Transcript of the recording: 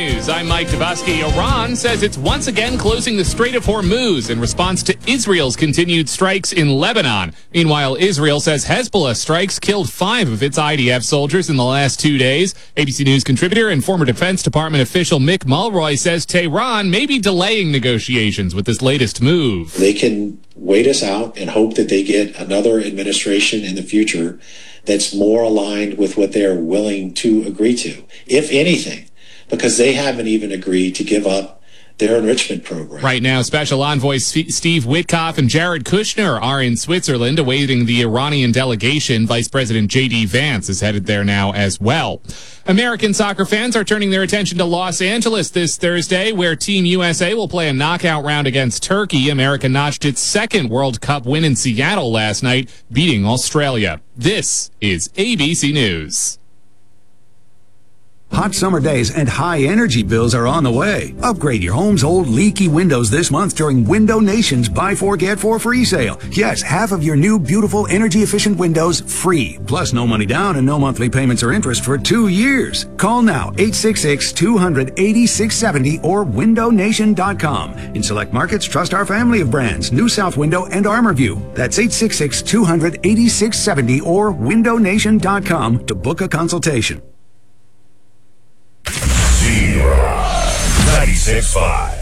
News. I'm Mike Dabowski. Iran says it's once again closing the Strait of Hormuz in response to Israel's continued strikes in Lebanon. Meanwhile, Israel says Hezbollah strikes killed 5 of its IDF soldiers in the last 2 days. ABC News contributor and former Defense Department official Mick Mulroy says Tehran may be delaying negotiations with this latest move. They can wait us out and hope that they get another administration in the future that's more aligned with what they're willing to agree to, if anything, because they haven't even agreed to give up their enrichment program. Right now, Special Envoys Steve Witkoff and Jared Kushner are in Switzerland awaiting the Iranian delegation. Vice President J.D. Vance is headed there now as well. American soccer fans are turning their attention to Los Angeles this Thursday, where Team USA will play a knockout round against Turkey. America notched its second World Cup win in Seattle last night, beating Australia. This is ABC News. Hot summer days and high energy bills are on the way. Upgrade your home's old leaky windows this month during Window Nation's Buy 4 Get 4 free sale. Yes, half of your new beautiful energy efficient windows free. Plus no money down and no monthly payments or interest for 2 years. Call now 866-200-8670 or windownation.com. In select markets, trust our family of brands, New South Window and ArmorView. That's 866-200-8670 or windownation.com to book a consultation. 96.5